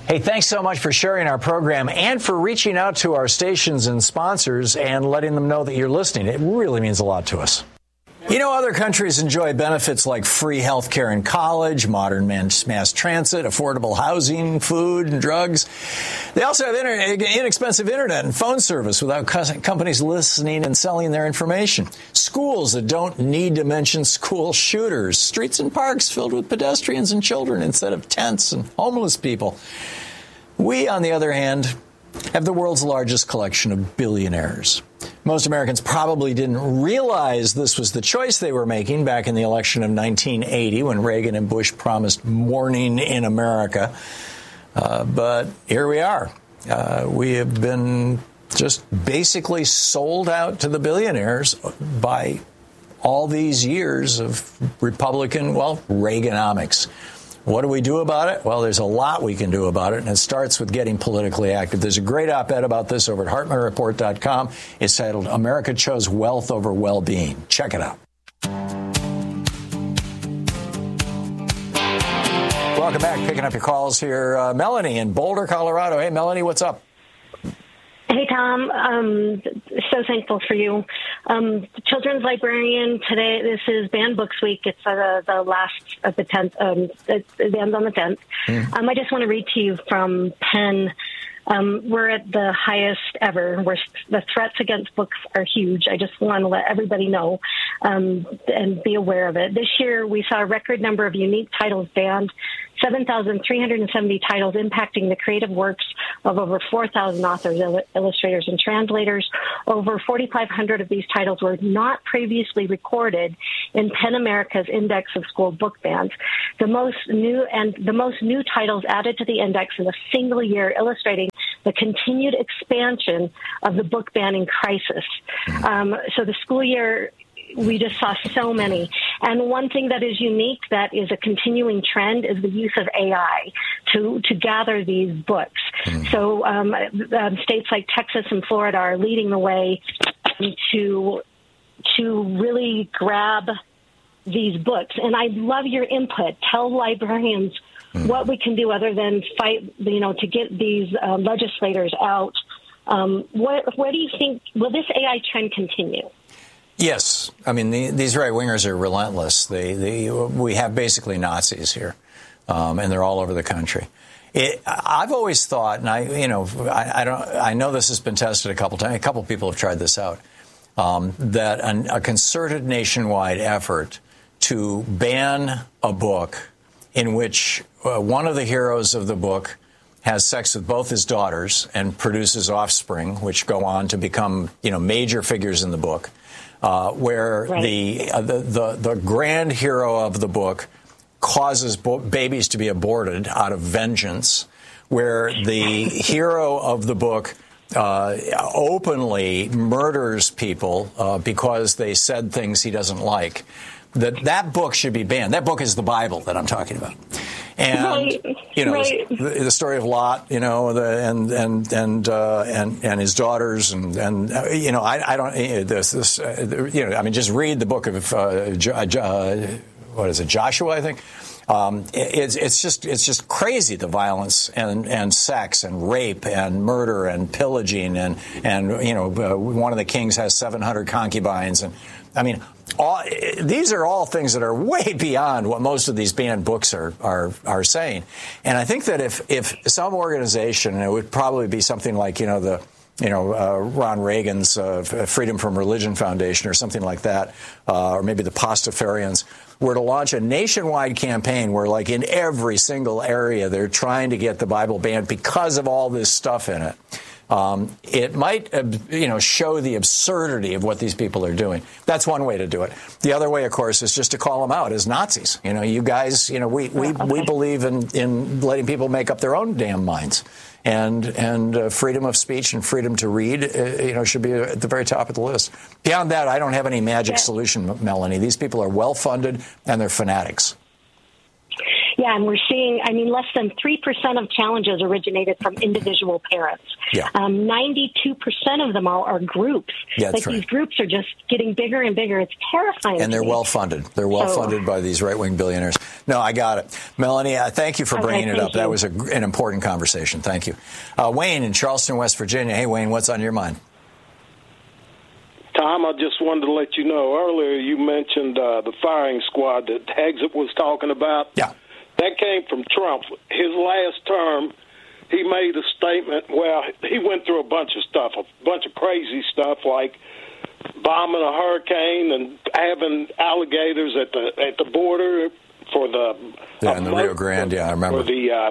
Hey, thanks so much for sharing our program and for reaching out to our stations and sponsors and letting them know that you're listening. It really means a lot to us. You know, other countries enjoy benefits like free health care in college, modern mass transit, affordable housing, food, and drugs. They also have inexpensive internet and phone service without companies listening and selling their information. Schools that don't need to mention school shooters. Streets and parks filled with pedestrians and children instead of tents and homeless people. We, on the other hand, have the world's largest collection of billionaires. Most Americans probably didn't realize this was the choice they were making back in the election of 1980 when Reagan and Bush promised morning in America. But here we are. We have been just basically sold out to the billionaires by all these years of Republican, Reaganomics. What do we do about it? Well, there's a lot we can do about it, and it starts with getting politically active. There's a great op-ed about this over at HartmannReport.com. It's titled, America Chose Wealth Over Well-Being. Check it out. Welcome back. Picking up your calls here. Melanie in Boulder, Colorado. Hey, Melanie, what's up? Hey, Tom. So thankful for you. Children's librarian today. This is Banned Books Week. It's the last of the 10th. It ends on the 10th. I just want to read to you from Penn. We're at the highest ever. The threats against books are huge. I just want to let everybody know and be aware of it. This year, we saw a record number of unique titles banned, 7,370 titles impacting the creative works of over 4,000 authors, illustrators, and translators. Over 4,500 of these titles were not previously recorded in PEN America's Index of School Book Bans. The most new titles added to the index in a single year, illustrating the continued expansion of the book banning crisis. So the school year, we just saw so many. And one thing that is unique that is a continuing trend is the use of AI to gather these books. So states like Texas and Florida are leading the way to really grab these books. And I love your input. Tell librarians what we can do other than fight, to get these legislators out. What do you think? Will this AI trend continue? Yes. I mean, these right-wingers are relentless. We have basically Nazis here, and they're all over the country. I've always thought, and I know this has been tested a couple times. A couple people have tried this out. That a concerted nationwide effort to ban a book in which one of the heroes of the book has sex with both his daughters and produces offspring, which go on to become, major figures in the book. Where the grand hero of the book causes babies to be aborted out of vengeance, where the hero of the book openly murders people because they said things he doesn't like. That book should be banned. That book is the Bible that I'm talking about. And the story of Lot, and his daughters, I don't, just read the book of Joshua, I think. It's just crazy, the violence and sex and rape and murder and pillaging and one of the kings has 700 concubines and these are all things that are way beyond what most of these banned books are saying. And I think that if some organization, and it would probably be something like, Ron Reagan's Freedom from Religion Foundation or something like that, or maybe the Pastafarians, were to launch a nationwide campaign where, like, in every single area, they're trying to get the Bible banned because of all this stuff in it. It might, show the absurdity of what these people are doing. That's one way to do it. The other way, of course, is just to call them out as Nazis. You guys, we believe in letting people make up their own damn minds. And freedom of speech and freedom to read, should be at the very top of the list. Beyond that, I don't have any magic solution, Melanie. These people are well-funded and they're fanatics. Yeah, and we're seeing, less than 3% of challenges originated from individual parents. Yeah. 92% of them all are groups. Yeah, that's right. These groups are just getting bigger and bigger. It's terrifying. And they're well-funded. They're well-funded by these right-wing billionaires. No, I got it. Melanie, thank you for bringing it up. That was an important conversation. Thank you. Wayne in Charleston, West Virginia. Hey, Wayne, what's on your mind? Tom, I just wanted to let you know, earlier you mentioned the firing squad that Exit was talking about. Yeah. That came from Trump. His last term, he made a statement. Well, he went through a bunch of stuff, a bunch of crazy stuff like bombing a hurricane and having alligators at the border for the... Yeah, in the Rio Grande, I remember. For the,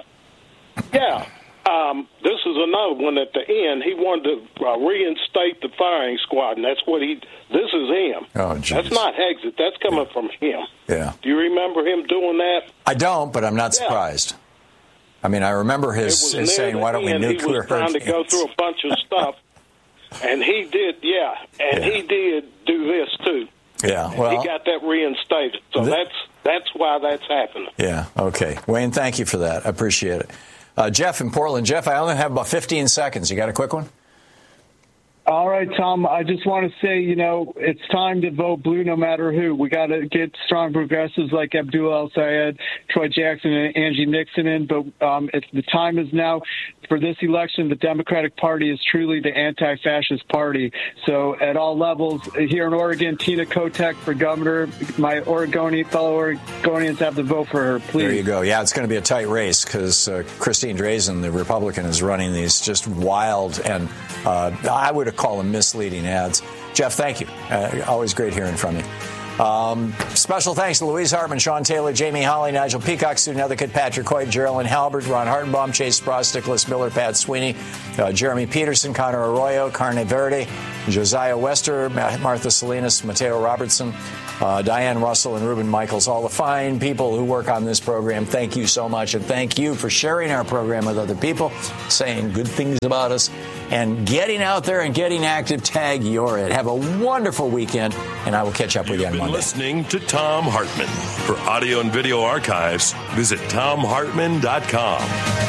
this is another one at the end. He wanted to reinstate the firing squad, and that's what this is him. Oh, geez. That's not Exit. That's coming from him. Yeah. Do you remember him doing that? I don't, but I'm not surprised. I remember his saying, why don't we nuclear hurricanes? He was trying to go through a bunch of stuff, and he did, he did do this, too. Yeah, well... He got that reinstated, so that's why that's happening. Yeah, okay. Wayne, thank you for that. I appreciate it. Jeff in Portland. Jeff, I only have about 15 seconds. You got a quick one? All right, Tom, I just want to say, it's time to vote blue no matter who. We got to get strong progressives like Abdul El-Sayed, Troy Jackson, and Angie Nixon in. But the time is now for this election. The Democratic Party is truly the anti-fascist party. So at all levels, here in Oregon, Tina Kotek for governor. My fellow Oregonians have to vote for her, please. There you go. Yeah, it's going to be a tight race because Christine Drazan, the Republican, is running these just wild and I would call them misleading ads. Jeff, thank you. Always great hearing from you. Special thanks to Louise Hartman, Sean Taylor, Jamie Holly, Nigel Peacock, Stu Nethercutt, Patrick Hoyt, Geraldine Halbert, Ron Hartenbaum, Chase Spross, Nicholas Miller, Pat Sweeney, Jeremy Peterson, Connor Arroyo, Carne Verde, Josiah Wester, Martha Salinas, Mateo Robertson, Diane Russell, and Ruben Michaels, all the fine people who work on this program. Thank you so much, and thank you for sharing our program with other people, saying good things about us, and getting out there and getting active. Tag You're It. Have a wonderful weekend, and I will catch up with you on Monday. Listening to Thom Hartmann. For audio and video archives, visit ThomHartmann.com.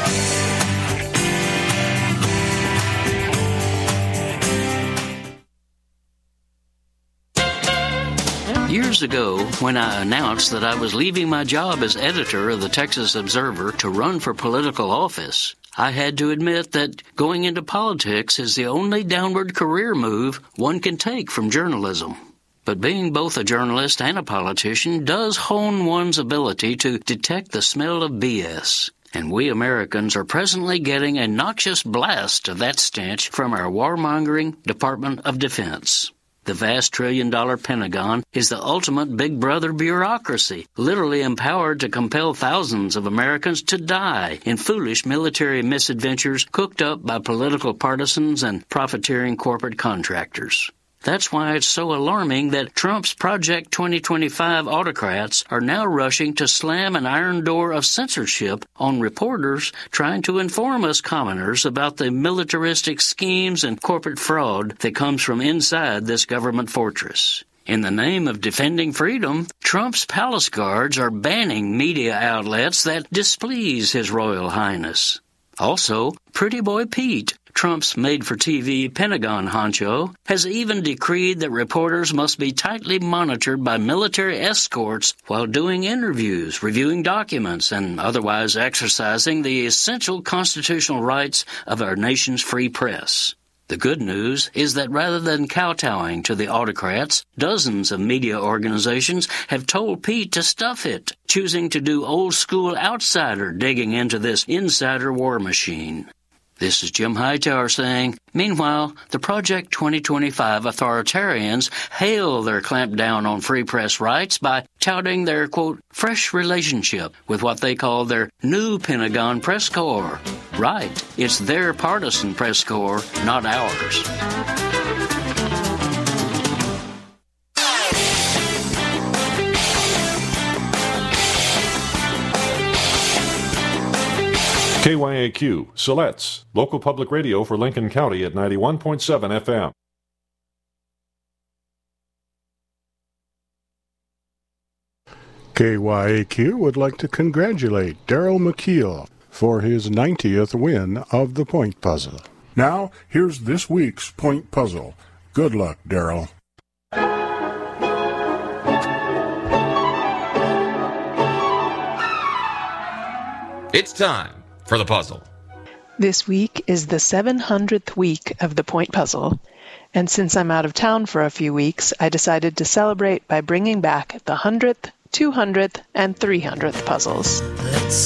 Years ago, when I announced that I was leaving my job as editor of the Texas Observer to run for political office, I had to admit that going into politics is the only downward career move one can take from journalism. But being both a journalist and a politician does hone one's ability to detect the smell of BS. And we Americans are presently getting a noxious blast of that stench from our warmongering Department of Defense. The vast trillion-dollar Pentagon is the ultimate big brother bureaucracy, literally empowered to compel thousands of Americans to die in foolish military misadventures cooked up by political partisans and profiteering corporate contractors. That's why it's so alarming that Trump's Project 2025 autocrats are now rushing to slam an iron door of censorship on reporters trying to inform us commoners about the militaristic schemes and corporate fraud that comes from inside this government fortress. In the name of defending freedom, Trump's palace guards are banning media outlets that displease His Royal Highness. Also, Pretty Boy Pete, Trump's made-for-TV Pentagon honcho, has even decreed that reporters must be tightly monitored by military escorts while doing interviews, reviewing documents, and otherwise exercising the essential constitutional rights of our nation's free press. The good news is that rather than kowtowing to the autocrats, dozens of media organizations have told Pete to stuff it, choosing to do old-school outsider digging into this insider war machine. This is Jim Hightower saying, meanwhile, the Project 2025 authoritarians hail their clampdown on free press rights by touting their, quote, fresh relationship with what they call their new Pentagon press corps. Right, it's their partisan press corps, not ours. KYAQ, Siletz, local public radio for Lincoln County at 91.7 FM. KYAQ would like to congratulate Daryl McKeel for his 90th win of the Point Puzzle. Now, here's this week's Point Puzzle. Good luck, Daryl. It's time for the puzzle. This week is the 700th week of the Point Puzzle, and since I'm out of town for a few weeks, I decided to celebrate by bringing back the 100th, 200th, and 300th puzzles. Let's